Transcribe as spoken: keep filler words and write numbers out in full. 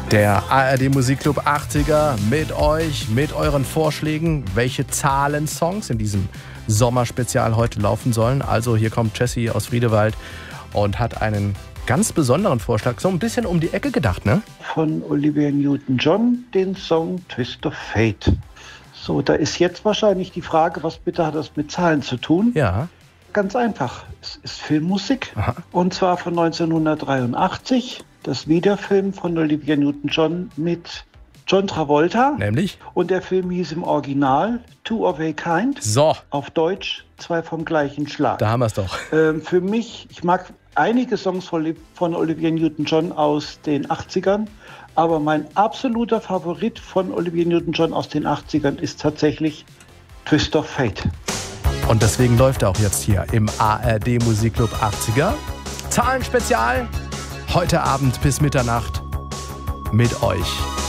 Der A R D Musikclub achtziger mit euch, mit euren Vorschlägen, welche Zahlensongs in diesem Sommerspezial heute laufen sollen. Also hier kommt Jessie aus Friedewald und hat einen ganz besonderen Vorschlag, so ein bisschen um die Ecke gedacht, ne? Von Olivia Newton-John, den Song Twist of Fate. So, da ist jetzt wahrscheinlich die Frage, was bitte hat das mit Zahlen zu tun? Ja. Ganz einfach, es ist Filmmusik. Aha. Und zwar von neunzehnhundertdreiundachtzig. Das Videofilm von Olivia Newton-John mit John Travolta. Nämlich? Und der Film hieß im Original Two of a Kind. So. Auf Deutsch Zwei vom gleichen Schlag. Da haben wir es doch. Ähm, für mich, ich mag einige Songs von, von Olivia Newton-John aus den achtzigern, aber mein absoluter Favorit von Olivia Newton-John aus den achtzigern ist tatsächlich Twist of Fate. Und deswegen läuft er auch jetzt hier im A R D Musikclub achtziger. Zahlenspezial. Heute Abend bis Mitternacht mit euch.